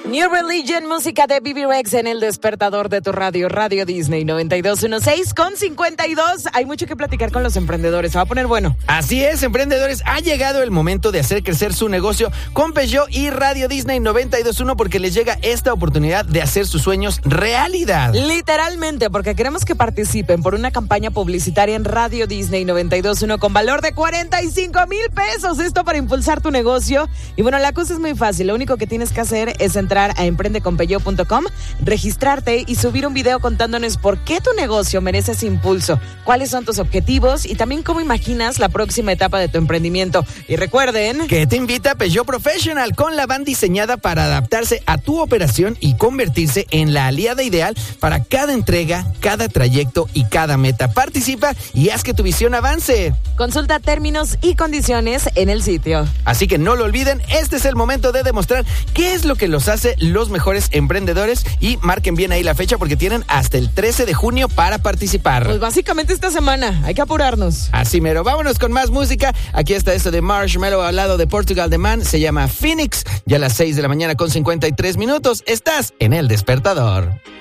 New Religion, música de Bibi Rex en el despertador de tu radio, Radio Disney 92.16 con 52. Hay mucho que platicar con los emprendedores, se va a poner bueno. Así es, emprendedores, ha llegado el momento de hacer crecer su negocio con Peugeot y Radio Disney 92.1 porque les llega esta oportunidad de hacer sus sueños realidad. Literalmente, porque queremos que participen por una campaña publicitaria en Radio Disney 92.1 con valor de 45,000 pesos. Esto para impulsar tu negocio. Y bueno, la cosa es muy fácil, lo único que tienes que hacer es entrar a emprendeconpeugeot.com, registrarte y subir un video contándonos por qué tu negocio merece ese impulso, cuáles son tus objetivos y también cómo imaginas la próxima etapa de tu emprendimiento. Y recuerden que te invita Peugeot Professional con la van diseñada para adaptarse a tu operación y convertirse en la aliada ideal para cada entrega, cada trayecto y cada meta. Participa y haz que tu visión avance. Consulta términos y condiciones en el sitio. Así que no lo olviden, este es el momento de demostrar qué es lo que los hace los mejores emprendedores y marquen bien ahí la fecha porque tienen hasta el 13 de junio para participar. Pues básicamente esta semana, hay que apurarnos. Así mero, vámonos con más música. Aquí está esto de Marshmello al lado de Portugal The Man, se llama Phoenix, ya a las 6 de la mañana con 53 minutos. Estás en El Despertador.